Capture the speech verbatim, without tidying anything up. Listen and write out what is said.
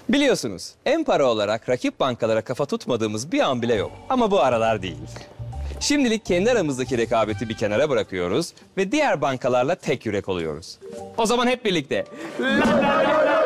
Biliyorsunuz, en para olarak rakip bankalara kafa tutmadığımız bir an bile yok. Ama bu aralar değil. Şimdilik kendi aramızdaki rekabeti bir kenara bırakıyoruz ve diğer bankalarla tek yürek oluyoruz. O zaman hep birlikte. La la la la.